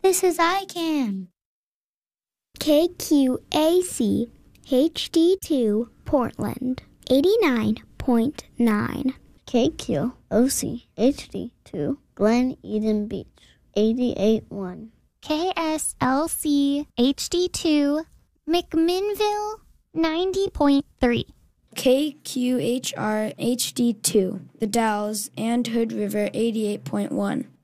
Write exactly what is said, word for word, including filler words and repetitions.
This is iCam. K Q A C H D two Portland, eighty-nine point nine. K Q O C H D two Glen Eden Beach, eighty-eight point one. K S L C H D two McMinnville, ninety point three. K Q H R H D two The Dalles and Hood River, eighty-eight point one.